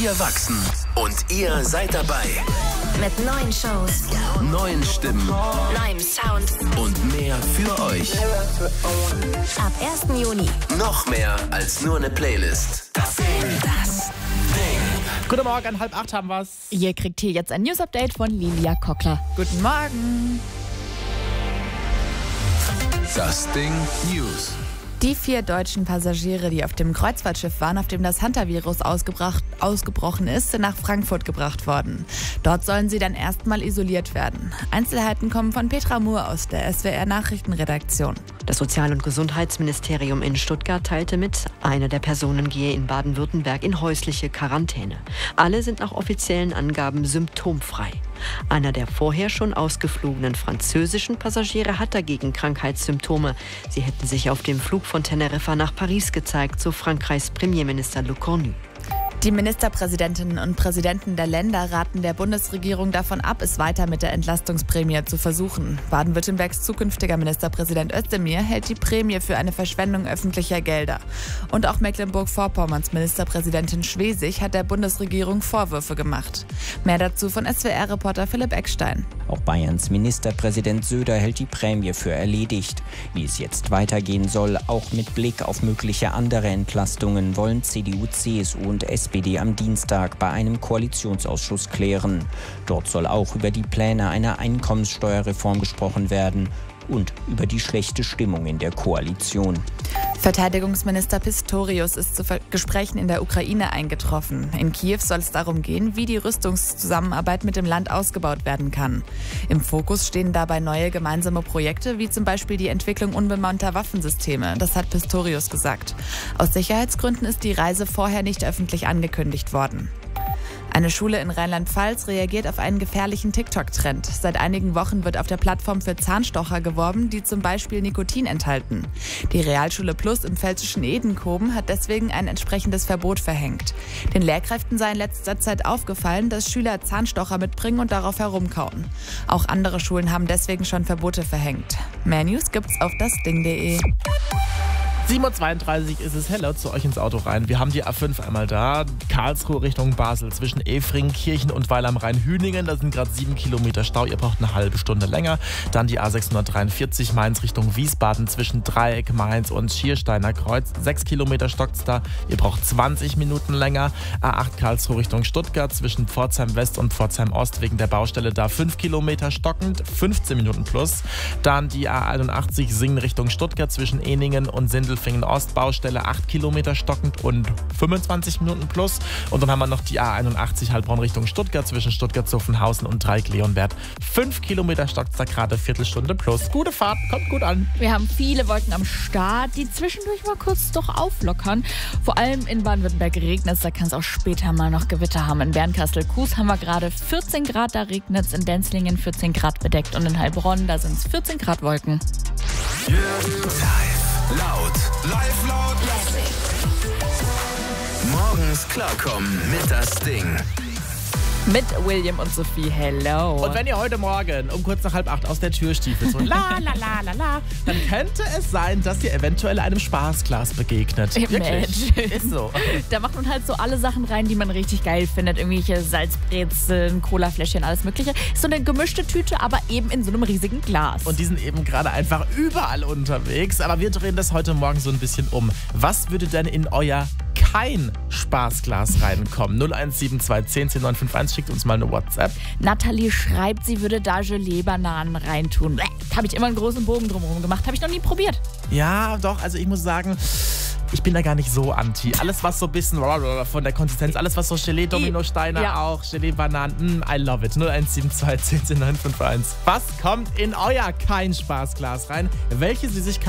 Wir wachsen und ihr seid dabei. Mit neuen Shows, Neuen Stimmen neuem Sound. und mehr für euch. Ab 1. Juni. Noch mehr als nur eine Playlist. Das Ding. Guten Morgen, 7:30 haben wir's. Ihr kriegt hier jetzt ein News-Update von Lilia Kockler. Guten Morgen. Das Ding News. Die 4 deutschen Passagiere, die auf dem Kreuzfahrtschiff waren, auf dem das Hunter-Virus ausgebrochen ist, sind nach Frankfurt gebracht worden. Dort sollen sie dann erstmal isoliert werden. Einzelheiten kommen von Petra Moore aus der SWR-Nachrichtenredaktion. Das Sozial- und Gesundheitsministerium in Stuttgart teilte mit, eine der Personen gehe in Baden-Württemberg in häusliche Quarantäne. Alle sind nach offiziellen Angaben symptomfrei. Einer der vorher schon ausgeflogenen französischen Passagiere hat dagegen Krankheitssymptome. Sie hätten sich auf dem Flug von Teneriffa nach Paris gezeigt, so Frankreichs Premierminister Le Cornu. Die Ministerpräsidentinnen und Präsidenten der Länder raten der Bundesregierung davon ab, es weiter mit der Entlastungsprämie zu versuchen. Baden-Württembergs zukünftiger Ministerpräsident Özdemir hält die Prämie für eine Verschwendung öffentlicher Gelder. Und auch Mecklenburg-Vorpommerns Ministerpräsidentin Schwesig hat der Bundesregierung Vorwürfe gemacht. Mehr dazu von SWR-Reporter Philipp Eckstein. Auch Bayerns Ministerpräsident Söder hält die Prämie für erledigt. Wie es jetzt weitergehen soll, auch mit Blick auf mögliche andere Entlastungen, wollen CDU, CSU und SPD am Dienstag bei einem Koalitionsausschuss klären. Dort soll auch über die Pläne einer Einkommenssteuerreform gesprochen werden und über die schlechte Stimmung in der Koalition. Verteidigungsminister Pistorius ist zu Gesprächen in der Ukraine eingetroffen. In Kiew soll es darum gehen, wie die Rüstungszusammenarbeit mit dem Land ausgebaut werden kann. Im Fokus stehen dabei neue gemeinsame Projekte, wie zum Beispiel die Entwicklung unbemannter Waffensysteme. Das hat Pistorius gesagt. Aus Sicherheitsgründen ist die Reise vorher nicht öffentlich angekündigt worden. Eine Schule in Rheinland-Pfalz reagiert auf einen gefährlichen TikTok-Trend. Seit einigen Wochen wird auf der Plattform für Zahnstocher geworben, die zum Beispiel Nikotin enthalten. Die Realschule Plus im pfälzischen Edenkoben hat deswegen ein entsprechendes Verbot verhängt. Den Lehrkräften sei in letzter Zeit aufgefallen, dass Schüler Zahnstocher mitbringen und darauf herumkauen. Auch andere Schulen haben deswegen schon Verbote verhängt. Mehr News gibt's auf dasding.de. 7:32 Uhr ist es. Hello, zu euch ins Auto rein. Wir haben die A5 einmal da. Karlsruhe Richtung Basel zwischen Efring, Kirchen und Weil am Rhein-Hüningen. Da sind gerade 7 Kilometer Stau. Ihr braucht eine halbe Stunde länger. Dann die A643 Mainz Richtung Wiesbaden zwischen Dreieck, Mainz und Schiersteiner Kreuz. 6 Kilometer stockt's da. Ihr braucht 20 Minuten länger. A8 Karlsruhe Richtung Stuttgart zwischen Pforzheim West und Pforzheim Ost wegen der Baustelle da 5 Kilometer stockend. 15 Minuten plus. Dann die A81 Singen Richtung Stuttgart zwischen Eningen und Sindelfingen Ost, Baustelle 8 Kilometer stockend und 25 Minuten plus. Und dann haben wir noch die A81 Heilbronn Richtung Stuttgart zwischen Stuttgart-Zuffenhausen und Dreieck-Leonberg. 5 Kilometer stockt da gerade, Viertelstunde plus. Gute Fahrt, kommt gut an. Wir haben viele Wolken am Start, die zwischendurch mal kurz doch auflockern. Vor allem in Baden-Württemberg regnet es, da kann es auch später mal noch Gewitter haben. In Bernkastel-Kues haben wir gerade 14 Grad, da regnet es. In Denzlingen 14 Grad bedeckt und in Heilbronn, da sind es 14 Grad Wolken. Live laut. Morgens klarkommen mit das Ding. Mit William und Sophie, hello. Und wenn ihr heute Morgen um kurz nach 7:30 aus der Tür stiefelt, so la la la la la, dann könnte es sein, dass ihr eventuell einem Spaßglas begegnet. Wirklich. Ist so. Da macht man halt so alle Sachen rein, die man richtig geil findet. Irgendwelche Salzbrezeln, Colafläschchen, alles mögliche. So eine gemischte Tüte, aber eben in so einem riesigen Glas. Und die sind eben gerade einfach überall unterwegs. Aber wir drehen das heute Morgen so ein bisschen um. Was würde denn in euer kein Spaßglas reinkommen? 0172 10 951, schickt uns mal eine WhatsApp. Nathalie schreibt, sie würde da Gelee-Bananen reintun. Habe ich immer einen großen Bogen drumherum gemacht. Habe ich noch nie probiert. Ja, doch. Also ich muss sagen, ich bin da gar nicht so anti. Alles, was so ein bisschen von der Konsistenz, alles, was so Gelee, Dominosteine ja. auch, Gelee-Bananen, I love it. 0172 10 951. Was kommt in euer kein Spaßglas rein? Welche Süßigkeit